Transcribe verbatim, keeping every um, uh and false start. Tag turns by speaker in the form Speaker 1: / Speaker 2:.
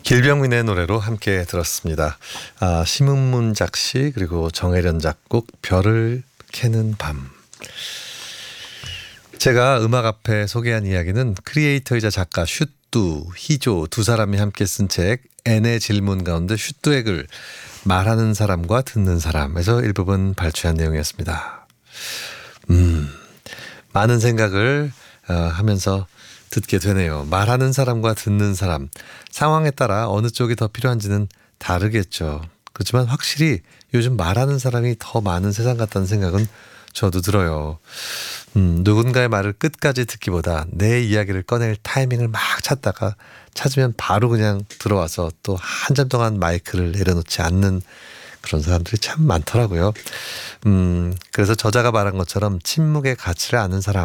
Speaker 1: 길병민의 노래로 함께 들었습니다. 아, 심은문 작시 그리고 정혜련 작곡 별을 캐는 밤. 제가 음악 앞에 소개한 이야기는 크리에이터이자 작가 슈뚜, 희조 두 사람이 함께 쓴 책 N의 질문 가운데 슈뚜의 글 말하는 사람과 듣는 사람에서 일부분 발췌한 내용이었습니다. 음, 많은 생각을 어, 하면서 듣게 되네요. 말하는 사람과 듣는 사람, 상황에 따라 어느 쪽이 더 필요한지는 다르겠죠. 그렇지만 확실히 요즘 말하는 사람이 더 많은 세상 같다는 생각은 저도 들어요. 음, 누군가의 말을 끝까지 듣기보다 내 이야기를 꺼낼 타이밍을 막 찾다가 찾으면 바로 그냥 들어와서 또 한참 동안 마이크를 내려놓지 않는 그런 사람들이 참 많더라고요. 음, 그래서 저자가 말한 것처럼 침묵의 가치를 아는 사람